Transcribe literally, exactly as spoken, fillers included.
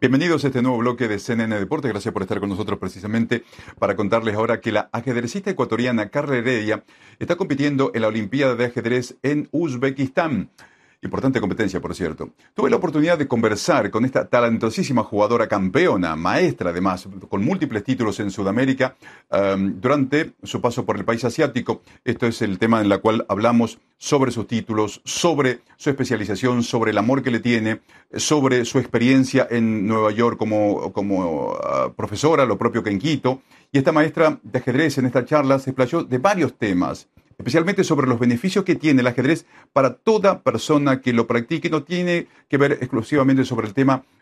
Bienvenidos a este nuevo bloque de C N N Deportes. Gracias por estar con nosotros precisamente para contarles ahora que la ajedrecista ecuatoriana Carla Heredia está compitiendo en la Olimpiada de Ajedrez en Uzbekistán. Importante competencia, por cierto. Tuve la oportunidad de conversar con esta talentosísima jugadora campeona, maestra además, con múltiples títulos en Sudamérica, um, durante su paso por el país asiático. Esto es el tema en el cual hablamos sobre sus títulos, sobre su especialización, sobre el amor que le tiene, sobre su experiencia en Nueva York como, como uh, profesora, lo propio que en Quito. Y esta maestra de ajedrez en esta charla se explayó de varios temas, especialmente sobre los beneficios que tiene el ajedrez para toda persona que lo practique. No tiene que ver exclusivamente sobre el tema